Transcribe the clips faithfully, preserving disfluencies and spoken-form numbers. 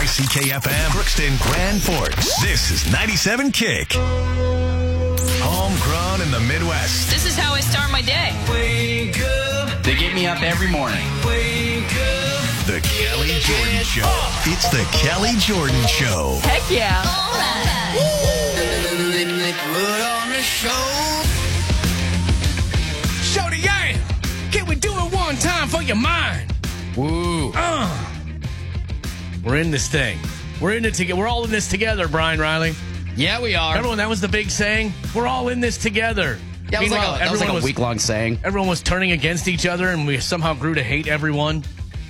Y C K F M, Crookston, Grand Forks. This is ninety-seven Kick. Homegrown in the Midwest. This is how I start my day. Wake up. They get me up every morning. Wake up. The Kelly Jordan Show. It's the Kelly Jordan Show. Heck yeah. Put on the show. Show the yang. Can we do it one time for your mind? Woo. Uh. We're in this thing. We're in it together. We're all in this together, Brian Riley. Yeah, we are. Everyone, that was the big saying. We're all in this together. Yeah, it was like Meanwhile, a, that was like a everyone week-long saying. Everyone was turning against each other, and we somehow grew to hate everyone.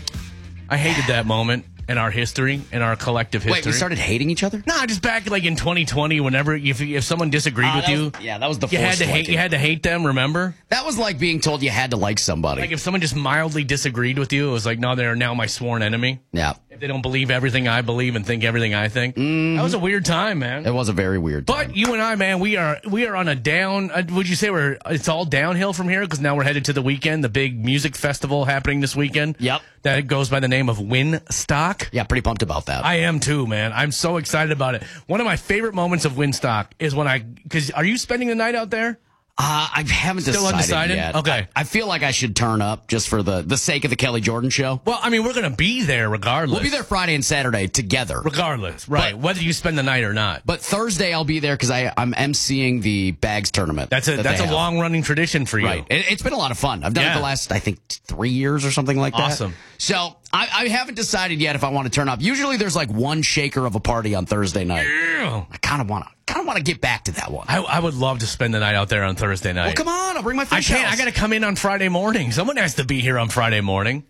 I hated that moment in our history, in our collective history. Wait, we started hating each other? Nah, just back like in twenty twenty, whenever if if someone disagreed Ah, with that you, was- yeah, that was the you had forced to hate. liking. You had to hate them. Remember? That was like being told you had to like somebody. Like if someone just mildly disagreed with you, it was like, no, they're now my sworn enemy. yeah. If they don't believe everything I believe and think everything I think, Mm-hmm. that was a weird time, man. It was a very weird time. But you and I, man, we are we are on a down. Uh, would you say we're it's all downhill from here? Because now we're headed to the weekend, the big music festival happening this weekend. Yep. That goes by the name of Winstock. Yeah, pretty pumped about that. I am too, man. I'm so excited about it. One of my favorite moments of Winstock is when I because are you spending the night out there? Uh, I haven't Still decided undecided? yet. Okay. I, I feel like I should turn up just for the, the sake of the Kelly Jordan show. Well, I mean, we're gonna be there regardless. We'll be there Friday and Saturday together. regardless, right? But- Whether you spend the night or not. But Thursday I'll be there because I'm emceeing the Bags tournament. That's a that that's they a have. long running tradition for you. Right. It, it's been a lot of fun. I've done Yeah. it the last, I think, three years or something like that. Awesome. So I, I haven't decided yet if I want to turn up. Usually there's like one shaker of a party on Thursday night. Ew. I kind of want to kind of want to get back to that one. I, I would love to spend the night out there on Thursday night. well, come on. I'll bring my I fish can't. house. I got to come in on Friday morning. Someone has to be here on Friday morning.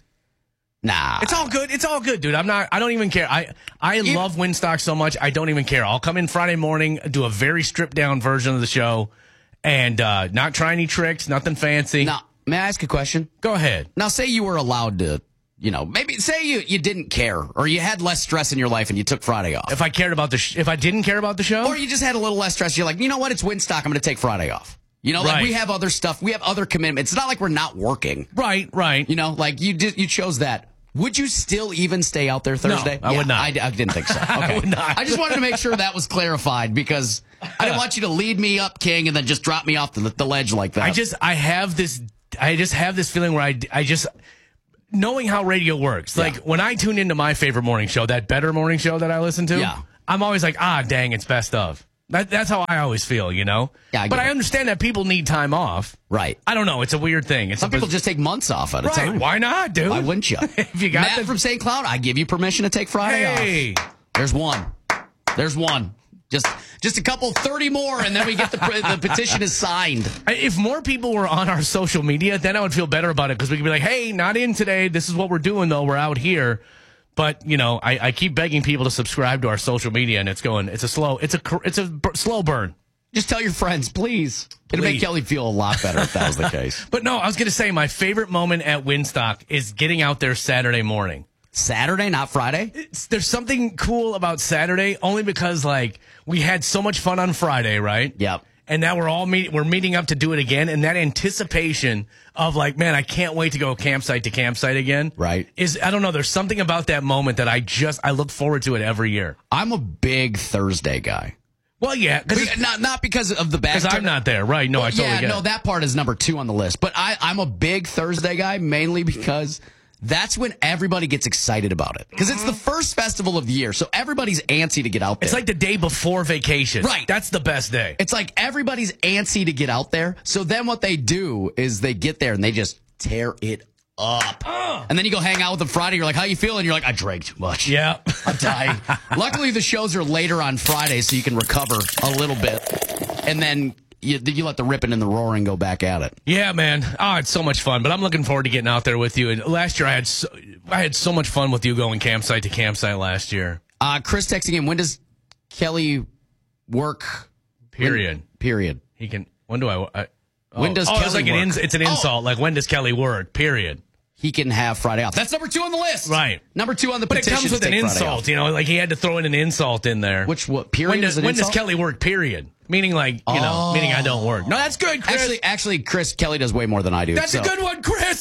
Nah. It's all good. It's all good, dude. I'm not. I don't even care. I I You- love Winstock so much. I don't even care. I'll come in Friday morning, do a very stripped down version of the show, and uh, not try any tricks, nothing fancy. Now, may I ask a question? Go ahead. Now, say you were allowed to, you know, maybe say you, you didn't care or you had less stress in your life and you took Friday off. If I cared about the, sh- if I didn't care about the show, Or you just had a little less stress. You're like, you know what? It's Winstock. I'm going to take Friday off. You know, like Right. we have other stuff. We have other commitments. It's not like we're not working. right, right. You know, like you did, you chose that. Would you still even stay out there Thursday? I would not. I, I didn't think so. Okay. I would not. I just wanted to make sure that was clarified because I didn't want you to lead me up, King, and then just drop me off the, the ledge like that. I just I have this I just have this feeling where I I just knowing how radio works. Like Yeah. when I tune into my favorite morning show, that Better morning show that I listen to, Yeah. I'm always like, ah, dang, it's best of. That, that's how I always feel, you know? Yeah, I but get I it. understand that people need time off. right. I don't know. It's a weird thing. It's Some a, people just take months off at a right. time. Why not, dude? Why wouldn't you? If you got Matt the- from Saint Cloud, I give you permission to take Friday Hey. off. There's one. There's one. Just just a couple, thirty more, and then we get the the petition is signed. I- If more people were on our social media, then I would feel better about it because we could be like, hey, not in today. This is what we're doing, though. We're out here. But, you know, I, I keep begging people to subscribe to our social media, and it's going, it's a slow, it's a, cr- it's a b- slow burn. Just tell your friends, please. It'll make Please. Kelly feel a lot better if that was the case. But no, I was going to say my favorite moment at Winstock is getting out there Saturday morning. Saturday, not Friday? It's, there's something cool about Saturday only because, like, we had so much fun on Friday, right? Yep. And now we're all meet, we're meeting up to do it again, and that anticipation of like, man, I can't wait to go campsite to campsite again. Right. Is I don't know. There's something about that moment that I just I look forward to it every year. I'm a big Thursday guy. Well, yeah, because Be- Not not because of the back. I'm not there, right? No, I totally yeah, get no, it. that part is number two on the list. But I, I'm a big Thursday guy mainly because that's when everybody gets excited about it. Because it's the first festival of the year, so everybody's antsy to get out there. It's like the day before vacation. Right. That's the best day. It's like everybody's antsy to get out there. So then what they do is they get there and they just tear it up. And then you go hang out with them Friday. You're like, how you feeling? You're like, I drank too much. Yeah. I'm dying. Luckily, the shows are later on Friday, so you can recover a little bit. And then you, you let the ripping and the roaring go back at it. Yeah, man. Oh, it's so much fun. But I'm looking forward to getting out there with you. And last year I had so, I had so much fun with you going campsite to campsite last year. Uh, Chris texting in, when does Kelly work? Period. When- period. He can. When do I? I oh, When does oh, Kelly it's like an work? ins, it's an Oh. insult. Like when does Kelly work? Period. He can have Friday off. That's number two on the list. Right. Number two on the But it petition. comes with to an take Friday insult, off. you know. Like he had to throw in an insult in there. Which what? Period. When does is an when does insult? Kelly work? Period. Meaning like you know, Oh. meaning I don't work. No, that's good, Chris. Actually, actually, Chris Kelly does way more than I do. that's so. a good one, Chris.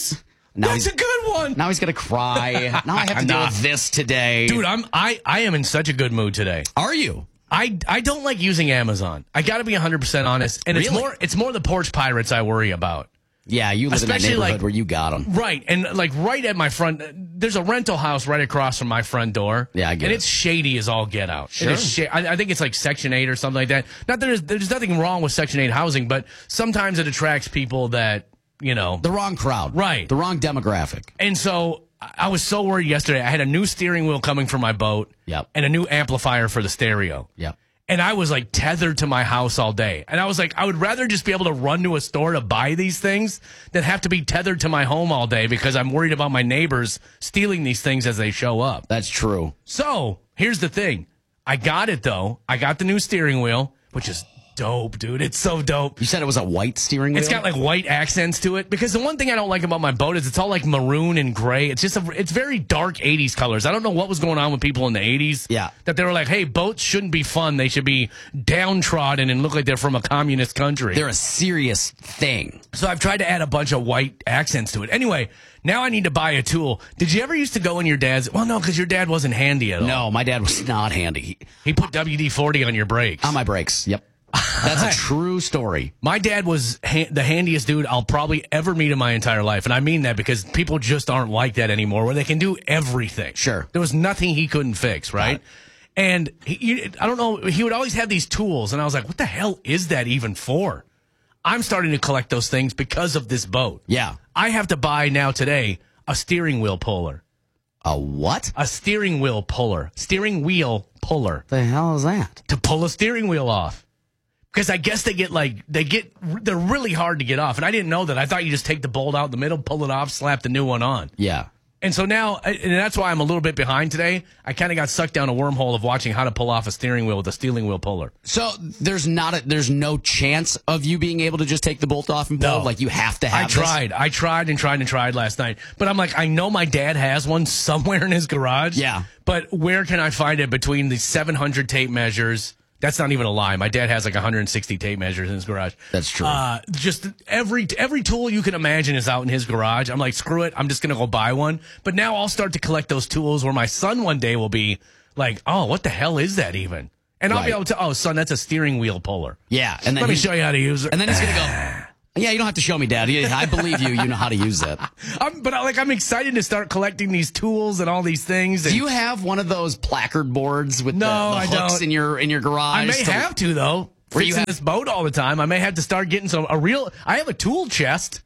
Now That's he's, a good one. now he's going to cry. Now I have to deal Nah. with this today. Dude, I'm I, I am in such a good mood today. Are you? I, I don't like using Amazon. I got to be one hundred percent honest. And it's Really? more it's more the porch pirates I worry about. Yeah, you live Especially, in that neighborhood like- where you got them. Right. And like right at my front, there's a rental house right across from my front door. Yeah, I get And it. it's shady as all get out. Sure. It is sha- I, I think it's like Section eight or something like that. Not that there's, there's nothing wrong with Section eight housing, but sometimes it attracts people that, you know. The wrong crowd. Right. The wrong demographic. And so I I was so worried yesterday. I had a new steering wheel coming for my boat. Yep. And a new amplifier for the stereo. Yep. And I was like tethered to my house all day. And I was like, I would rather just be able to run to a store to buy these things than have to be tethered to my home all day because I'm worried about my neighbors stealing these things as they show up. That's true. So here's the thing. I got it though. I got the new steering wheel, which is dope, dude. It's so dope. You said it was a white steering wheel? It's got like white accents to it because the one thing I don't like about my boat is it's all like maroon and gray. It's just a, it's very dark eighties colors. I don't know what was going on with people in the eighties. Yeah. That they were like, hey, boats shouldn't be fun. They should be downtrodden and look like they're from a communist country. They're a serious thing. So I've tried to add a bunch of white accents to it. Anyway, now I need to buy a tool. Did you ever used to go in your dad's? Well, no, because your dad wasn't handy at all. No, my dad was not handy. He, He put W D forty on your brakes. on my brakes. Yep. That's a true story. My dad was ha- the handiest dude I'll probably ever meet in my entire life. And I mean that because people just aren't like that anymore where they can do everything. Sure. There was nothing he couldn't fix, right? And he, you- I don't know, he would always have these tools. And I was like, what the hell is that even for? I'm starting to collect those things because of this boat. Yeah. I have to buy now today a steering wheel puller. A what? A steering wheel puller. Steering wheel puller. The hell is that? To pull a steering wheel off. Because I guess they get like, they get, they're really hard to get off. And I didn't know that. I thought you just take the bolt out in the middle, pull it off, slap the new one on. Yeah. And so now, and that's why I'm a little bit behind today. I kind of got sucked down a wormhole of watching how to pull off a steering wheel with a steering wheel puller. So there's not a, there's no chance of you being able to just take the bolt off and pull? No. Like you have to have I this? tried. I tried and tried and tried last night. But I'm like, I know my dad has one somewhere in his garage. Yeah. But where can I find it between the seven hundred tape measures? That's not even a lie. My dad has like one hundred sixty tape measures in his garage. That's true. Uh, just every every tool you can imagine is out in his garage. I'm like, screw it. I'm just going to go buy one. But now I'll start to collect those tools where my son one day will be like, oh, what the hell is that even? And I'll be Right. able to, oh, son, that's a steering wheel puller. Yeah. And then Let me he- show you how to use it. And then he's going to go, yeah, you don't have to show me, Dad. Yeah, I believe you. You know how to use it. I'm, but I, like, I'm excited to start collecting these tools and all these things. And Do you have one of those placard boards with No, the, the I hooks don't. in your in your garage? I may to- have to though. Where you Fixing have- this boat all the time. I may have to start getting some a real. I have a tool chest.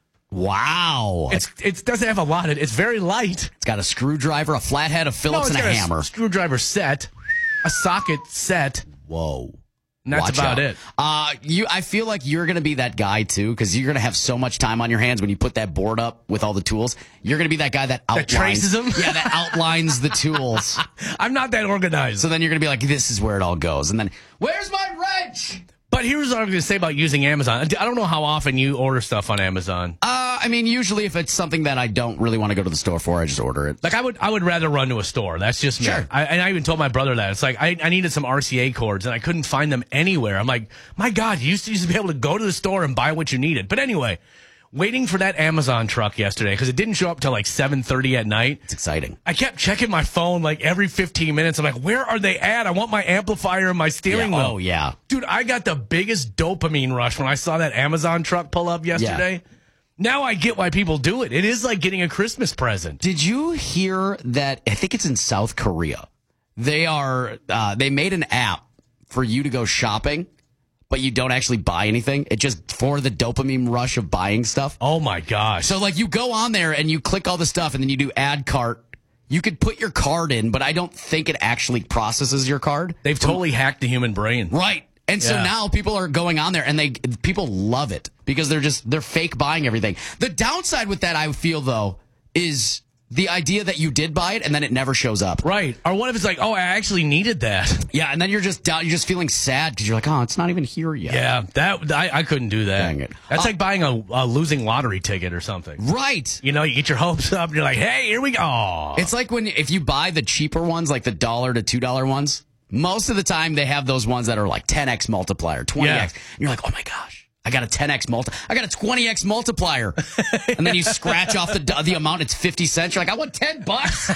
Wow. It's it doesn't have a lot. Of, it's very light. It's got a screwdriver, a flathead, a Phillips, it's and a got hammer. A screwdriver set, a socket set. Whoa. And that's Watch about out. it. Uh, you, I feel like you're going to be that guy too, because you're going to have so much time on your hands when you put that board up with all the tools. You're going to be that guy that outlines, traces them? Yeah, that outlines the tools. I'm not that organized. So then you're going to be like, this is where it all goes. And then, where's my wrench? But here's what I'm going to say about using Amazon. I don't know how often you order stuff on Amazon. Uh, I mean, usually if it's something that I don't really want to go to the store for, I just order it. Like I would, I would rather run to a store. That's just me. Sure. I, and I even told my brother that it's like I, I needed some R C A cords and I couldn't find them anywhere. I'm like, my God, you used to, used to be able to go to the store and buy what you needed. But anyway, waiting for that Amazon truck yesterday because it didn't show up till like seven thirty at night. It's exciting. I kept checking my phone like every fifteen minutes. I'm like, where are they at? I want my amplifier and my steering Yeah. wheel. Oh, yeah. Dude, I got the biggest dopamine rush when I saw that Amazon truck pull up yesterday. Now I get why people do it. It is like getting a Christmas present. Did you hear that? I think it's in South Korea. They are, uh, they made an app for you to go shopping, but you don't actually buy anything. It just for the dopamine rush of buying stuff. Oh my gosh. So like you go on there and you click all the stuff and then you do add cart. You could put your card in, but I don't think it actually processes your card. They've totally hacked the human brain. Right. And so Yeah. now people are going on there and they people love it because they're just they're fake buying everything. The downside with that I feel though is the idea that you did buy it and then it never shows up. Right. Or what if it's like, oh, I actually needed that. Yeah, and then you're just down, you're just feeling sad because you're like, oh, it's not even here yet. Yeah, that I, I couldn't do that. Dang it. That's Uh, like buying a, a losing lottery ticket or something. Right. You know, you get your hopes up and you're like, hey, here we go. It's like when if you buy the cheaper ones, like the dollar to two dollar ones. Most of the time, they have those ones that are like ten x multiplier, twenty x. Yeah. And you're like, oh my gosh, I got a ten x multi. I got a twenty x multiplier. And then you scratch off the the amount. It's fifty cents. You're like, I want ten bucks.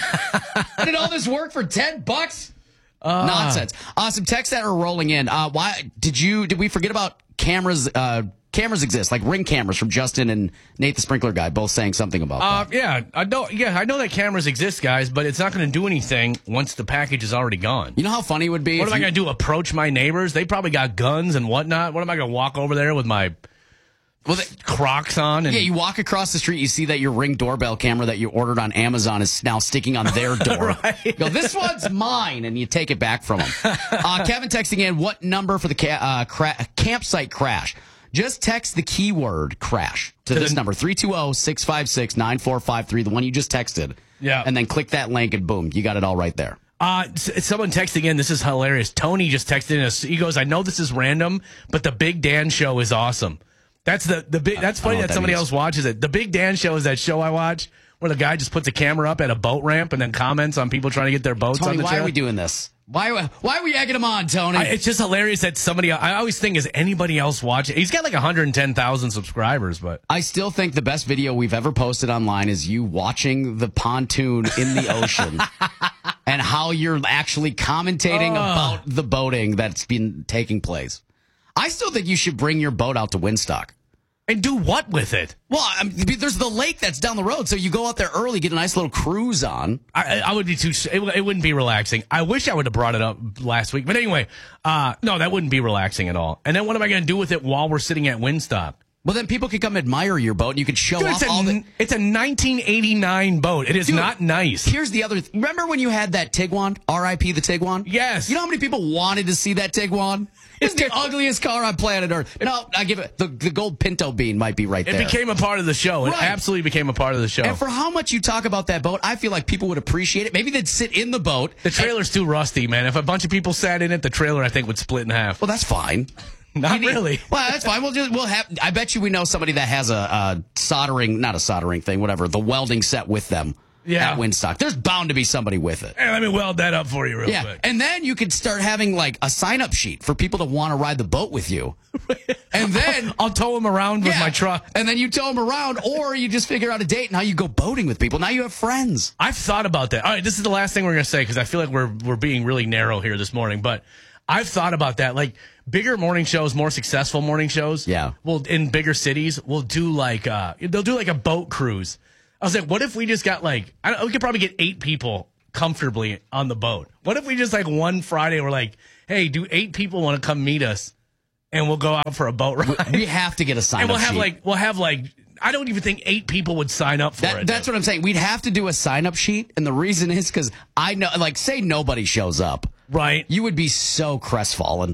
I did all this work for ten bucks. Uh, Nonsense. Awesome. Texts that are rolling in. Uh, why did you? Did we forget about cameras? Uh, cameras exist, like Ring cameras from Justin and Nate the Sprinkler guy, both saying something about uh, that. Yeah, I know. Yeah, I know that cameras exist, guys, but it's not going to do anything once the package is already gone. You know how funny it would be? What am I going to do? Approach my neighbors? They probably got guns and whatnot. What am I going to walk over there with my well, they, Crocs on? And, yeah, you walk across the street, you see that your Ring doorbell camera that you ordered on Amazon is now sticking on their door. Right. You go, this one's mine, and you take it back from them. Uh, Kevin texting in, what number for the ca- uh, cra- campsite crash? Just text the keyword crash to, to this the, number, three two zero, six five six, nine four five three, the one you just texted. Yeah. And then click that link, and boom, you got it all right there. Uh, someone texting in, this is hilarious. Tony just texted in us. He goes, I know this is random, but the Big Dan Show is awesome. That's the, the big, that's funny that, that somebody means. else watches it. The Big Dan Show is that show I watch where the guy just puts a camera up at a boat ramp and then comments on people trying to get their boats Tony, on the why trail. are we doing this? Why, why are we egging him on, Tony? I, it's just hilarious that somebody, I always think, is anybody else watching? He's got like one hundred ten thousand subscribers, but. I still think the best video we've ever posted online is you watching the pontoon in the ocean and how you're actually commentating oh. about the boating that's been taking place. I still think you should bring your boat out to Windstock. And do what with it? Well, I mean, there's the lake that's down the road, so you go out there early, get a nice little cruise on. I, I would be too. It, it wouldn't be relaxing. I wish I would have brought it up last week, but anyway, uh, no, that wouldn't be relaxing at all. And then what am I going to do with it while we're sitting at Windstock? Well, then people can come admire your boat, and you could show Dude, off it's a, all the. It's a nineteen eighty-nine boat. It is Dude, not nice. Here's the other. Th- Remember when you had that Tiguan? R I P the Tiguan? Yes. You know how many people wanted to see that Tiguan? It's the ugliest car on planet Earth. No, I give it the the gold Pinto bean might be right it there. It became a part of the show. It right. absolutely became a part of the show. And for how much you talk about that boat, I feel like people would appreciate it. Maybe they'd sit in the boat. The trailer's and, too rusty, man. If a bunch of people sat in it, the trailer I think would split in half. Well, that's fine. Not need, really. Well, that's fine. We'll just we'll have. I bet you we know somebody that has a, a soldering, not a soldering thing, whatever, the welding set with them. Yeah. At Windstock. There's bound to be somebody with it. Hey, let me weld that up for you real yeah. quick. And then you could start having like a sign up sheet for people to want to ride the boat with you. And then I'll tow them around with yeah, my truck. And then you tow them around, or you just figure out a date and how you go boating with people. Now you have friends. I've thought about that. All right, this is the last thing we're going to say because I feel like we're we're being really narrow here this morning. But I've thought about that. Like bigger morning shows, more successful morning shows. Yeah. Well, in bigger cities, will do like uh, they'll do like a boat cruise. I was like, what if we just got like, I don't, we could probably get eight people comfortably on the boat. What if we just like one Friday we're like, hey, do eight people want to come meet us and we'll go out for a boat ride? We have to get a sign up And we'll have sheet. like, we'll have like, I don't even think eight people would sign up for that, it. That's though. what I'm saying. We'd have to do a sign up sheet. And the reason is because I know, like, say nobody shows up. Right. You would be so crestfallen.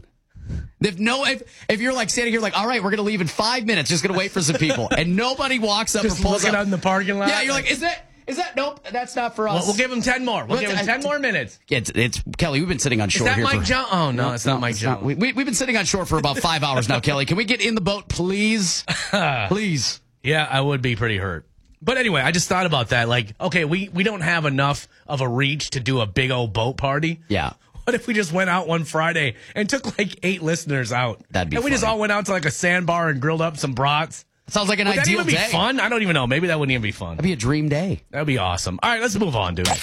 If no, if if you're like standing here like, all right, we're gonna leave in five minutes, just gonna wait for some people, and nobody walks up Just or pulls looking up out in the parking lot. Yeah, you're like, is that is that nope? That's not for us. Well, we'll give him ten more. We'll Let's- give him ten I- more minutes. It's, it's Kelly. We've been sitting on shore Is that here Mike for. Jones? Oh no, it's not Mike it's Jones. not. We, we, we've been sitting on shore for about five hours now, Kelly. Can we get in the boat, please? Please. Yeah, I would be pretty hurt. But anyway, I just thought about that. Like, okay, we, we don't have enough of a reach to do a big old boat party. Yeah. What if we just went out one Friday and took like eight listeners out? That'd be And we just funny. all went out to like a sandbar and grilled up some brats. Sounds like an Would that ideal even be day. fun? I don't even know. Maybe that wouldn't even be fun. That'd be a dream day. That'd be awesome. All right, let's move on, dude.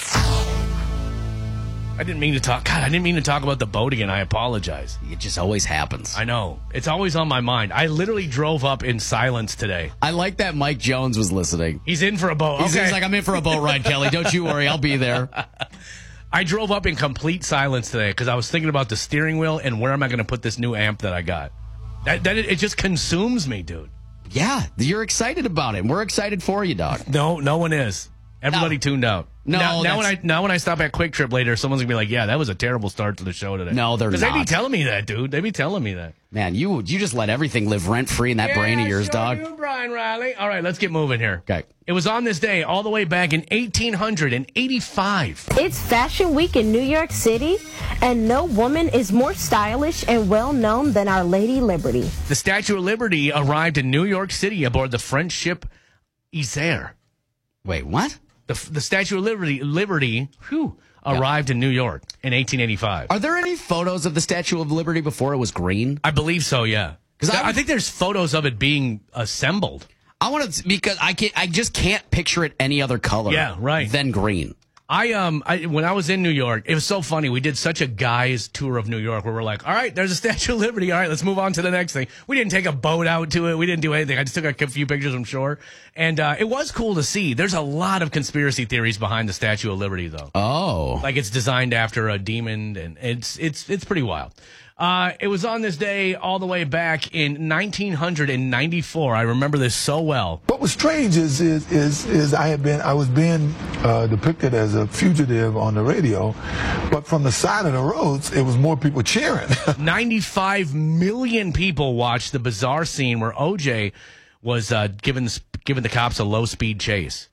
I didn't mean to talk. God, I didn't mean to talk about the boat again. I apologize. It just always happens. I know. It's always on my mind. I literally drove up in silence today. I like that Mike Jones was listening. He's in for a boat. He's, Okay. he's like, I'm in for a boat ride, Kelly. Don't you worry. I'll be there. I drove up in complete silence today because I was thinking about the steering wheel and where am I going to put this new amp that I got. That, that it, it just consumes me, dude. Yeah, you're excited about it. We're excited for you, dog. No, no one is. Everybody No. tuned out. No, now, now when I that's- now when I stop at Quick Trip later, someone's gonna be like, "Yeah, that was a terrible start to the show today." No, they're Because they be not. telling me that, dude. They be telling me that. Man, you you just let everything live rent free in that brain of yours, sure dog. do, Brian Riley. All right, let's get moving here. Okay. It was on this day all the way back in eighteen eighty-five. It's Fashion Week in New York City, and no woman is more stylish and well known than Our Lady Liberty. The Statue of Liberty arrived in New York City aboard the French ship Isère. Wait, what? The, the Statue of Liberty, Liberty whew, arrived in New York in eighteen eighty-five. Are there any photos of the Statue of Liberty before it was green? I believe so, yeah. Because I, I, I think there's photos of it being assembled. I want to because I can I just can't picture it any other color. Yeah, right. Than green. I um I, when I was in New York, it was so funny. We did such a guys tour of New York where we're like, all right, there's a Statue of Liberty. All right, let's move on to the next thing. We didn't take a boat out to it. We didn't do anything. I just took a few pictures from shore, and uh, it was cool to see. There's a lot of conspiracy theories behind the Statue of Liberty, though. Oh, Like it's designed after a demon, and it's it's it's pretty wild. Uh, it was on this day all the way back in nineteen ninety-four. I remember this so well. What was strange is is is, is I had been I was being uh, depicted as a fugitive on the radio, but from the side of the roads, it was more people cheering. ninety-five million people watched the bizarre scene where O J was uh, giving giving the cops a low speed chase.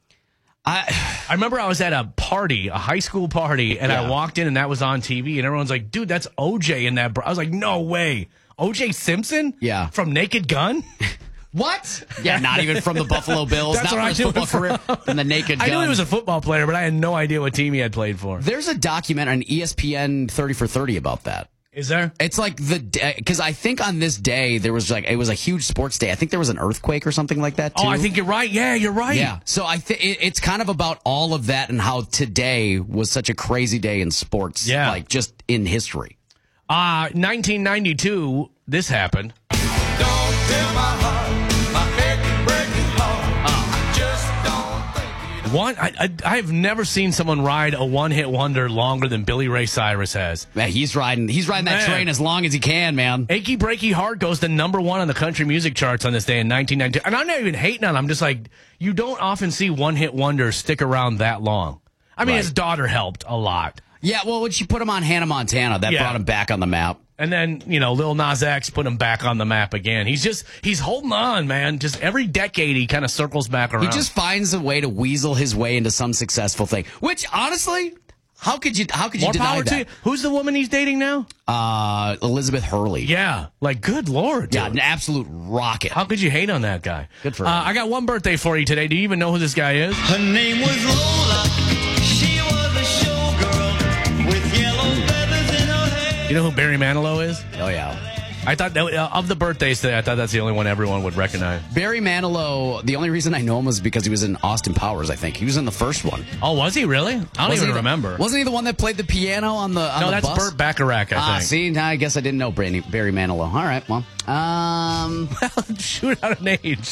I I remember I was at a party, a high school party, and Yeah. I walked in and that was on T V, and everyone's like, dude, that's O J in that. Bro-. I was like, no way. O J Simpson? Yeah. From Naked Gun? what? Yeah, not even from the Buffalo Bills. That's not where from I his knew football him career. From the Naked I Gun. knew he was a football player, but I had no idea what team he had played for. There's a documentary on E S P N thirty for thirty about that. Is there? It's like the because I think on this day there was like it was a huge sports day. I think there was an earthquake or something like that too. Oh, I think you're right. Yeah, you're right. Yeah. So I think it, it's kind of about all of that and how today was such a crazy day in sports. Yeah. Like just in history. Uh, nineteen ninety-two, this happened. Don't tell my heart, my aching, breaking heart. I just don't think it. One, I, I, I've never seen someone ride a one-hit wonder longer than Billy Ray Cyrus has. Man, he's riding he's riding that Man. train as long as he can, man. Achy Breaky Heart goes to number one on the country music charts on this day in nineteen ninety-two. And I'm not even hating on him. I'm just like, you don't often see one-hit wonders stick around that long. I mean, Right. his daughter helped a lot. Yeah, well, when she put him on Hannah Montana, that Yeah. brought him back on the map. And then, you know, Lil Nas X put him back on the map again. He's just, he's holding on, man. Just every decade he kind of circles back around. He just finds a way to weasel his way into some successful thing. Which, honestly, how could you how could you More deny power that? to you. Who's the woman he's dating now? Uh, Elizabeth Hurley. Yeah. Like, good Lord. Yeah, dude. an absolute rocket. How could you hate on that guy? Good for uh, him. I got one birthday for you today. Do you even know who this guy is? Her name was Lola. She was a showgirl with yellow feathers in her hair. You know who Barry Manilow is? Oh, yeah. I thought that, uh, of the birthdays today, I thought that's the only one everyone would recognize. Barry Manilow, the only reason I know him was because he was in Austin Powers, I think. He was in the first one. Oh, was he really? I don't Wasn't even he the- remember. Wasn't he the one that played the piano on the on no, the that's bus? Burt Bacharach, I Ah, think. see, I guess I didn't know Barry, Barry Manilow. All right, well, um, Shoot out an age.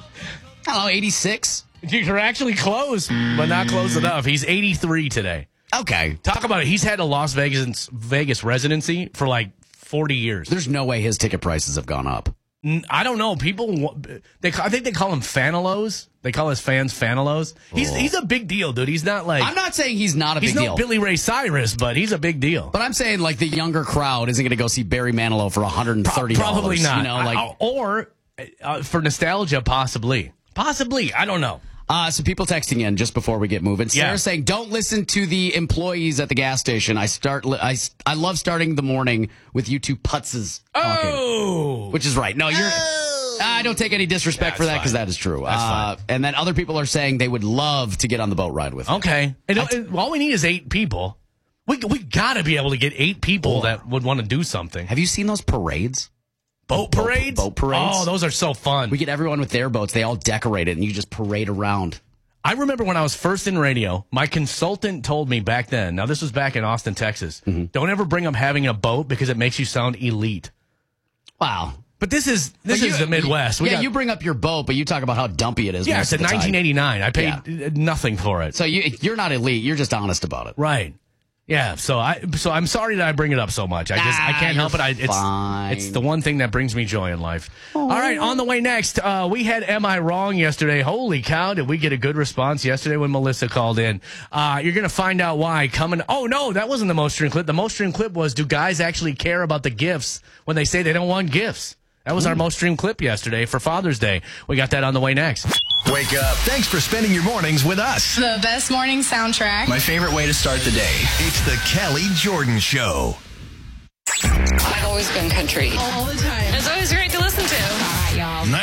I don't know, eighty-six? You're actually close, but not close enough. He's eighty-three today. Okay. Talk about it. He's had a Las Vegas Vegas residency for like forty years. There's no way his ticket prices have gone up. N- I don't know. People, wa- they I think they call him Fanalos. They call his fans Fanalos. He's he's a big deal, dude. He's not like I'm not saying he's not a he's big no deal. Billy Ray Cyrus, but he's a big deal. But I'm saying, like, the younger crowd isn't going to go see Barry Manilow for one hundred thirty dollars. Probably not. You know, like, I- or uh, for nostalgia, possibly. Possibly. I don't know. uh, some people texting in just before we get moving. Yeah. Sarah saying, don't listen to the employees at the gas station. I start. li- I, I love starting the morning with you two putzes talking. Oh. Which is right. No, you're. I don't take any disrespect Yeah, for it's that because fine. that is true. That's uh, fine. And then other people are saying they would love to get on the boat ride with. you. Okay. And, and all we need is eight people. We we got to be able to get eight people that would want to do something. Have you seen those parades? Boat boat- parades? boat parades? Oh, those are so fun. We get everyone with their boats. They all decorate it, and you just parade around. I remember when I was first in radio, my consultant told me back then, now this was back in Austin, Texas, Mm-hmm. don't ever bring up having a boat because it makes you sound elite. Wow. But this is this But is you- the Midwest. We yeah, got- you bring up your boat, but you talk about how dumpy it is. yeah, most it's of in the time. nineteen eighty-nine. I paid nothing for it. So you, you're not elite. You're just honest about it. Right. Yeah, so I so I'm sorry that I bring it up so much. I just I Ah, can't help it. you're I, it's fine. it's the one thing that brings me joy in life. All right, on the way next, uh, we had Am I Wrong yesterday. Holy cow, did we get a good response yesterday when Melissa called in? Uh, you're gonna find out why coming. Oh no, that wasn't the most streamed clip. The most streamed clip was, do guys actually care about the gifts when they say they don't want gifts? That was our most streamed clip yesterday for Father's Day. We got that on the way next. Wake up. Thanks for spending your mornings with us. The best morning soundtrack. My favorite way to start the day. It's the Kelly Jordan Show. I've always been country. All the time. It's always great to listen to. All right, y'all. nineties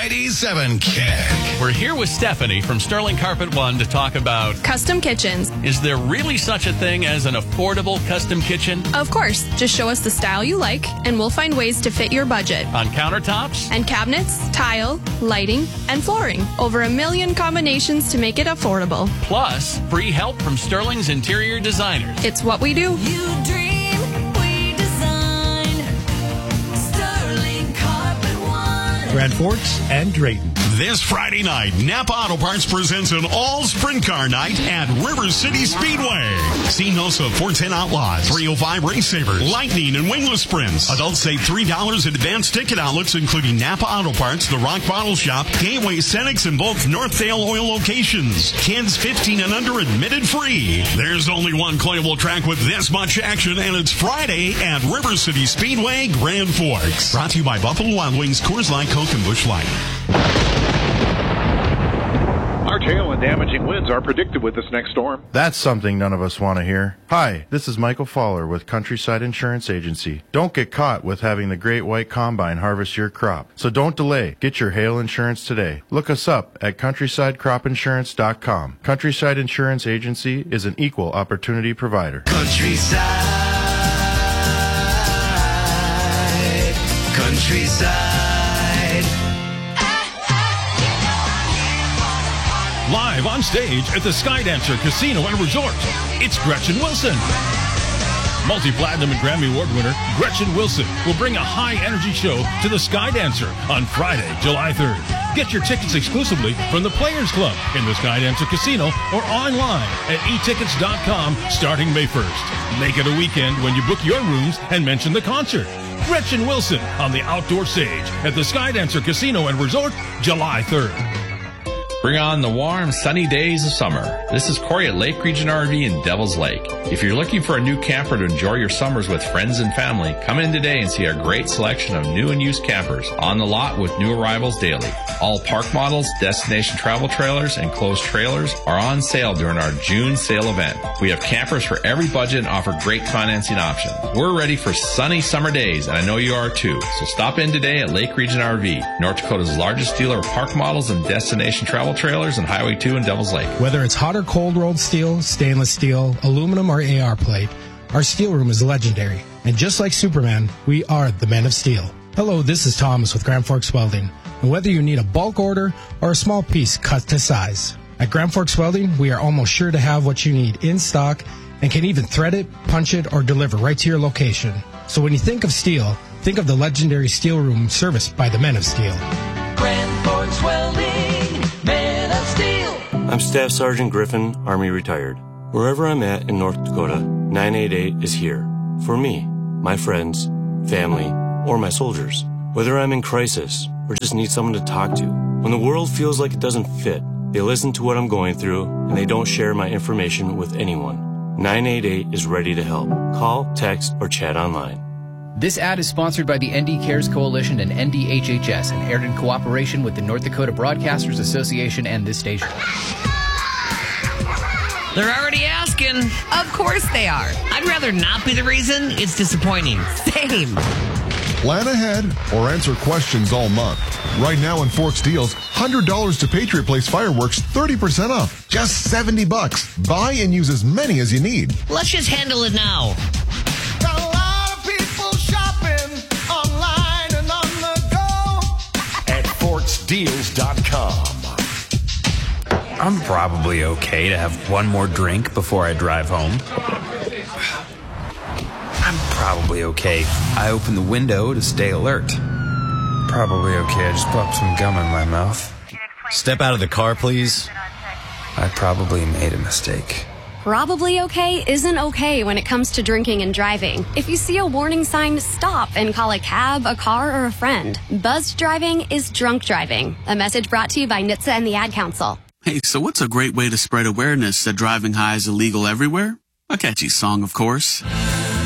ninety-seven Kick. We're here with Stephanie from Sterling Carpet One to talk about, Custom kitchens. is there really such a thing as an affordable custom kitchen? Of course, just show us the style you like, and we'll find ways to fit your budget. On countertops? And cabinets, tile, lighting, and flooring. Over a million combinations to make it affordable. Plus, free help from Sterling's interior designers. It's what we do. You dream, we design. Sterling Carpet One. Grand Forks and Drayton. This Friday night, Napa Auto Parts presents an all-sprint car night at River City Speedway. See Nosa four ten Outlaws, three oh five Race Savers, Lightning, and Wingless Sprints. Adults save three dollars at advanced ticket outlets, including Napa Auto Parts, The Rock Bottle Shop, Gateway Cenex, and both Northdale Oil locations. Kids fifteen and under admitted free. There's only one playable track with this much action, and it's Friday at River City Speedway, Grand Forks. Brought to you by Buffalo Wild Wings, Coors Light, Coke, and Busch Light. Large hail and damaging winds are predicted with this next storm. That's something none of us want to hear. Hi, this is Michael Fowler with Countryside Insurance Agency. Don't get caught with having the Great White Combine harvest your crop. So don't delay. Get your hail insurance today. Look us up at countryside crop insurance dot com. Countryside Insurance Agency is an equal opportunity provider. Countryside, countryside. Live on stage at the Skydancer Casino and Resort, it's Gretchen Wilson. Multi-platinum and Grammy Award winner Gretchen Wilson will bring a high-energy show to the Skydancer on Friday, July third. Get your tickets exclusively from the Players Club in the Skydancer Casino or online at e tickets dot com starting May first. Make it a weekend when you book your rooms and mention the concert. Gretchen Wilson on the outdoor stage at the Skydancer Casino and Resort, July third. Bring on the warm, sunny days of summer. This is Corey at Lake Region R V in Devil's Lake. If you're looking for a new camper to enjoy your summers with friends and family, come in today and see our great selection of new and used campers on the lot with new arrivals daily. All park models, destination travel trailers, and closed trailers are on sale during our June sale event. We have campers for every budget and offer great financing options. We're ready for sunny summer days, and I know you are too. So stop in today at Lake Region R V, North Dakota's largest dealer of park models and destination travel trailers and Highway two in Devil's Lake. Whether it's hot or cold rolled steel, stainless steel, aluminum, or A R plate, our steel room is legendary. And just like Superman, we are the Men of Steel. Hello, this is Thomas with Grand Forks Welding. And whether you need a bulk order or a small piece cut to size, at Grand Forks Welding, we are almost sure to have what you need in stock and can even thread it, punch it, or deliver right to your location. So when you think of steel, think of the legendary steel room serviced by the Men of Steel. Grand Forks Welding, Men of Steel. I'm Staff Sergeant Griffin, Army retired. Wherever I'm at in North Dakota, nine eight eight is here. For me, my friends, family, or my soldiers. Whether I'm in crisis or just need someone to talk to. When the world feels like it doesn't fit, they listen to what I'm going through and they don't share my information with anyone. nine eight eight is ready to help. Call, text, or chat online. This ad is sponsored by the N D Cares Coalition and N D H H S and aired in cooperation with the North Dakota Broadcasters Association and this station. They're already asking. Of course they are. I'd rather not be the reason. It's disappointing. Same. Plan ahead or answer questions all month. Right now in Forks Deals, one hundred dollars to Patriot Place fireworks, thirty percent off. Just seventy bucks. Buy and use as many as you need. Let's just handle it now. Got a lot of people shopping online and on the go At forks deals dot com. I'm probably okay to have one more drink before I drive home. I'm probably okay. I open the window to stay alert. Probably okay. I just popped some gum in my mouth. Step out of the car, please. I probably made a mistake. Probably okay isn't okay when it comes to drinking and driving. If you see a warning sign, stop and call a cab, a car, or a friend. Buzzed driving is drunk driving. A message brought to you by N H T S A and the Ad Council. Hey, so what's a great way to spread awareness that driving high is illegal everywhere? A catchy song, of course.